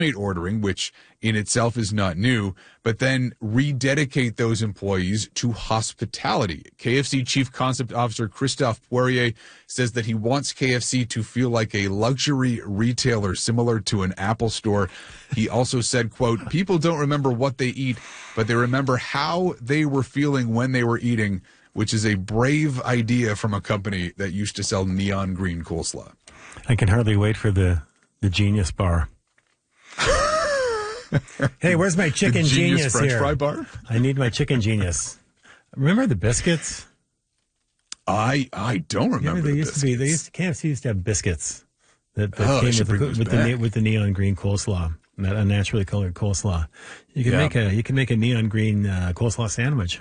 ordering, which in itself is not new, but then rededicate those employees to hospitality. KFC Chief Concept Officer Christophe Poirier says that he wants KFC to feel like a luxury retailer similar to an Apple store. He also said, quote, people don't remember what they eat, but they remember how they were feeling when they were eating, which is a brave idea from a company that used to sell neon green coleslaw. I can hardly wait for the Genius bar. Hey, where's my chicken genius French here? fry bar? I need my chicken genius. Remember the biscuits? I don't remember. KFC used to have biscuits that came with the neon green coleslaw, that unnaturally colored coleslaw. You can make a neon green coleslaw sandwich.